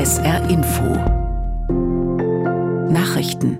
SR Info Nachrichten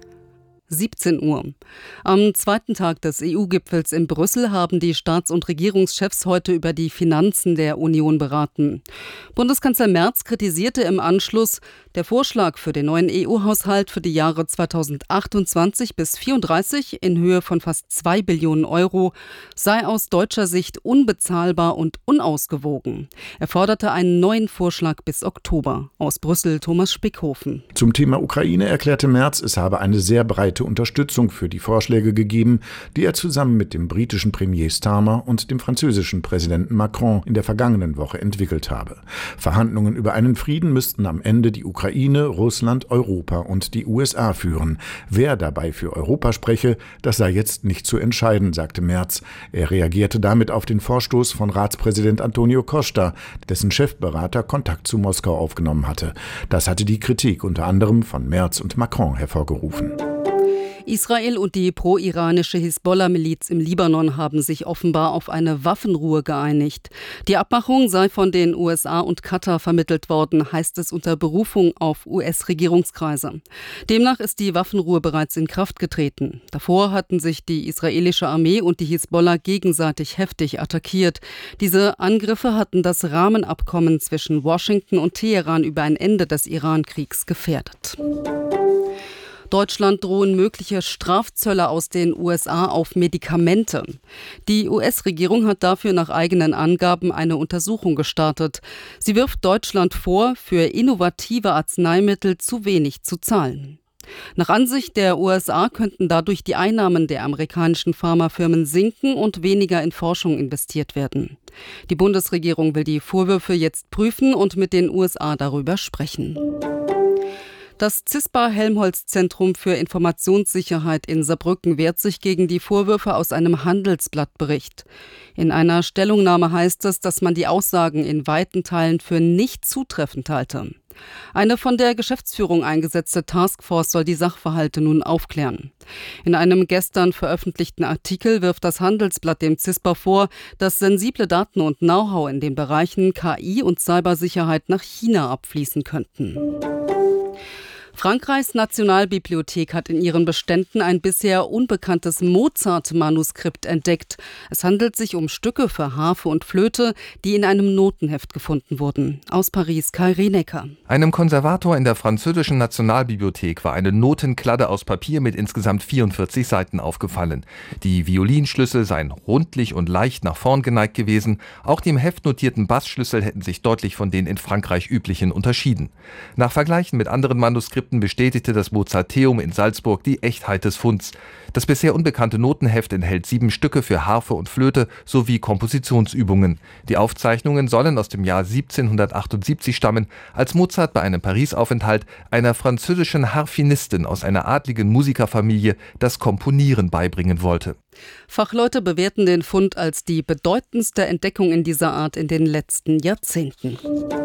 17 Uhr. Am zweiten Tag des EU-Gipfels in Brüssel haben die Staats- und Regierungschefs heute über die Finanzen der Union beraten. Bundeskanzler Merz kritisierte im Anschluss, der Vorschlag für den neuen EU-Haushalt für die Jahre 2028 bis 2034 in Höhe von fast 2 Billionen Euro sei aus deutscher Sicht unbezahlbar und unausgewogen. Er forderte einen neuen Vorschlag bis Oktober. Aus Brüssel Thomas Spickhofen. Zum Thema Ukraine erklärte Merz, es habe eine sehr breite Unterstützung für die Vorschläge gegeben, die er zusammen mit dem britischen Premier Starmer und dem französischen Präsidenten Macron in der vergangenen Woche entwickelt habe. Verhandlungen über einen Frieden müssten am Ende die Ukraine, Russland, Europa und die USA führen. Wer dabei für Europa spreche, das sei jetzt nicht zu entscheiden, sagte Merz. Er reagierte damit auf den Vorstoß von Ratspräsident Antonio Costa, dessen Chefberater Kontakt zu Moskau aufgenommen hatte. Das hatte die Kritik unter anderem von Merz und Macron hervorgerufen. Israel und die pro-iranische Hisbollah-Miliz im Libanon haben sich offenbar auf eine Waffenruhe geeinigt. Die Abmachung sei von den USA und Katar vermittelt worden, heißt es unter Berufung auf US-Regierungskreise. Demnach ist die Waffenruhe bereits in Kraft getreten. Davor hatten sich die israelische Armee und die Hisbollah gegenseitig heftig attackiert. Diese Angriffe hatten das Rahmenabkommen zwischen Washington und Teheran über ein Ende des Iran-Kriegs gefährdet. Deutschland drohen mögliche Strafzölle aus den USA auf Medikamente. Die US-Regierung hat dafür nach eigenen Angaben eine Untersuchung gestartet. Sie wirft Deutschland vor, für innovative Arzneimittel zu wenig zu zahlen. Nach Ansicht der USA könnten dadurch die Einnahmen der amerikanischen Pharmafirmen sinken und weniger in Forschung investiert werden. Die Bundesregierung will die Vorwürfe jetzt prüfen und mit den USA darüber sprechen. Das CISPA-Helmholtz-Zentrum für Informationssicherheit in Saarbrücken wehrt sich gegen die Vorwürfe aus einem Handelsblattbericht. In einer Stellungnahme heißt es, dass man die Aussagen in weiten Teilen für nicht zutreffend halte. Eine von der Geschäftsführung eingesetzte Taskforce soll die Sachverhalte nun aufklären. In einem gestern veröffentlichten Artikel wirft das Handelsblatt dem CISPA vor, dass sensible Daten und Know-how in den Bereichen KI und Cybersicherheit nach China abfließen könnten. Frankreichs Nationalbibliothek hat in ihren Beständen ein bisher unbekanntes Mozart-Manuskript entdeckt. Es handelt sich um Stücke für Harfe und Flöte, die in einem Notenheft gefunden wurden. Aus Paris Kai Rienecker. Einem Konservator in der französischen Nationalbibliothek war eine Notenkladde aus Papier mit insgesamt 44 Seiten aufgefallen. Die Violinschlüssel seien rundlich und leicht nach vorn geneigt gewesen. Auch die im Heft notierten Bassschlüssel hätten sich deutlich von den in Frankreich üblichen unterschieden. Nach Vergleichen mit anderen Manuskripten bestätigte das Mozarteum in Salzburg die Echtheit des Funds. Das bisher unbekannte Notenheft enthält 7 Stücke für Harfe und Flöte sowie Kompositionsübungen. Die Aufzeichnungen sollen aus dem Jahr 1778 stammen, als Mozart bei einem Paris-Aufenthalt einer französischen Harfenistin aus einer adligen Musikerfamilie das Komponieren beibringen wollte. Fachleute bewerten den Fund als die bedeutendste Entdeckung in dieser Art in den letzten Jahrzehnten.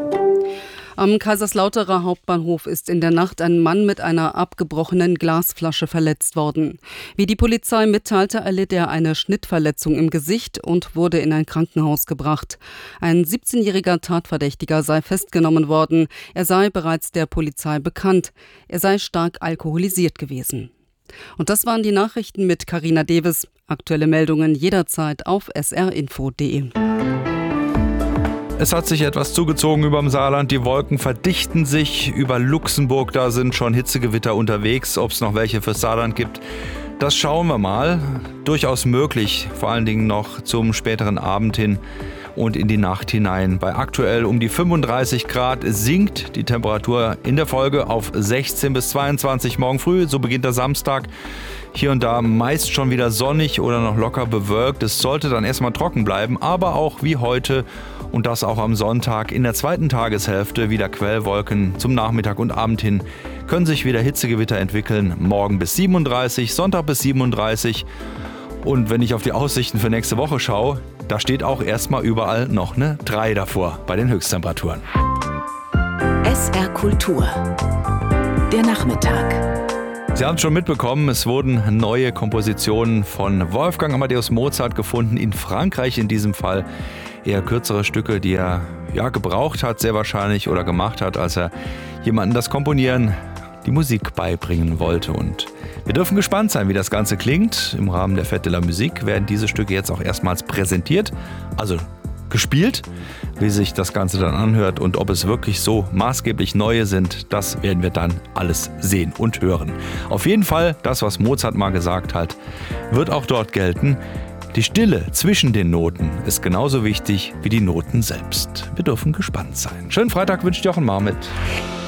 Am Kaiserslauterer Hauptbahnhof ist in der Nacht ein Mann mit einer abgebrochenen Glasflasche verletzt worden. Wie die Polizei mitteilte, erlitt er eine Schnittverletzung im Gesicht und wurde in ein Krankenhaus gebracht. Ein 17-jähriger Tatverdächtiger sei festgenommen worden. Er sei bereits der Polizei bekannt. Er sei stark alkoholisiert gewesen. Und das waren die Nachrichten mit Carina Deves. Aktuelle Meldungen jederzeit auf srinfo.de. Es hat sich etwas zugezogen über dem Saarland. Die Wolken verdichten sich über Luxemburg. Da sind schon Hitzegewitter unterwegs. Ob es noch welche fürs Saarland gibt, das schauen wir mal. Durchaus möglich, vor allen Dingen noch zum späteren Abend hin und in die Nacht hinein. Bei aktuell um die 35 Grad sinkt die Temperatur in der Folge auf 16 bis 22 morgen früh. So beginnt der Samstag. Hier und da meist schon wieder sonnig oder noch locker bewölkt. Es sollte dann erstmal trocken bleiben, aber auch wie heute und das auch am Sonntag in der zweiten Tageshälfte wieder Quellwolken. Zum Nachmittag und Abend hin können sich wieder Hitzegewitter entwickeln. Morgen bis 37, Sonntag bis 37. Und wenn ich auf die Aussichten für nächste Woche schaue, da steht auch erstmal überall noch eine 3 davor bei den Höchsttemperaturen. SR Kultur. Der Nachmittag. Sie haben es schon mitbekommen, es wurden neue Kompositionen von Wolfgang Amadeus Mozart gefunden, in Frankreich in diesem Fall. Eher kürzere Stücke, die er gebraucht hat, sehr wahrscheinlich, oder gemacht hat, als er jemandem das Komponieren, die Musik beibringen wollte. Und wir dürfen gespannt sein, wie das Ganze klingt. Im Rahmen der Fête de la Musique werden diese Stücke jetzt auch erstmals präsentiert, also gespielt. Wie sich das Ganze dann anhört und ob es wirklich so maßgeblich neue sind, das werden wir dann alles sehen und hören. Auf jeden Fall, das, was Mozart mal gesagt hat, wird auch dort gelten. Die Stille zwischen den Noten ist genauso wichtig wie die Noten selbst. Wir dürfen gespannt sein. Schönen Freitag wünscht Jochen Marmit.